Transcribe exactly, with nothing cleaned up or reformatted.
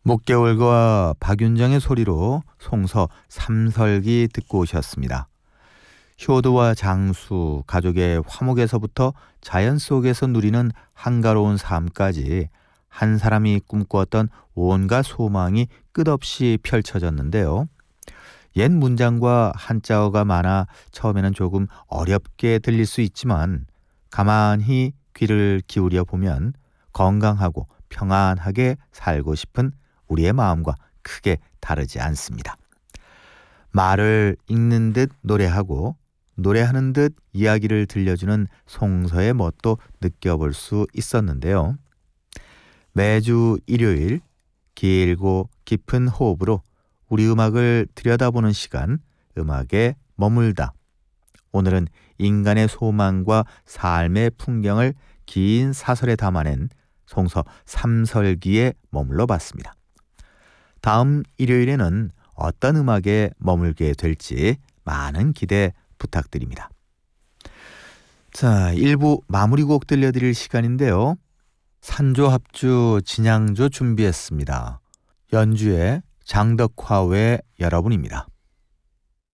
목개월과 박윤정의 소리로 송서 삼설기 듣고 오셨습니다. 효도와 장수, 가족의 화목에서부터 자연 속에서 누리는 한가로운 삶까지 한 사람이 꿈꾸었던 온갖 소망이 끝없이 펼쳐졌는데요. 옛 문장과 한자어가 많아 처음에는 조금 어렵게 들릴 수 있지만 가만히 귀를 기울여 보면 건강하고 평안하게 살고 싶은 우리의 마음과 크게 다르지 않습니다. 말을 읽는 듯 노래하고 노래하는 듯 이야기를 들려주는 송서의 멋도 느껴볼 수 있었는데요. 매주 일요일 길고 깊은 호흡으로 우리 음악을 들여다보는 시간, 음악에 머물다. 오늘은 인간의 소망과 삶의 풍경을 긴 사설에 담아낸 송서 삼설기에 머물러 봤습니다. 다음 일요일에는 어떤 음악에 머물게 될지 많은 기대 부탁드립니다. 자, 일 부 마무리곡 들려드릴 시간인데요. 산조 합주 진양조 준비했습니다. 연주의 장덕화 외 여러분입니다.